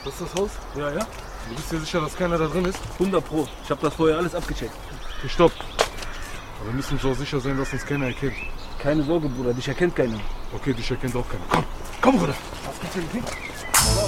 Das ist das Haus? Ja, ja. Du bist dir sicher, dass keiner da drin ist? 100 Pro. Ich habe das vorher alles abgecheckt. Okay, stopp. Aber wir müssen so sicher sein, dass uns keiner erkennt. Keine Sorge, Bruder, dich erkennt keiner. Okay, dich erkennt auch keiner. Komm, Bruder. Was gibt's denn hier?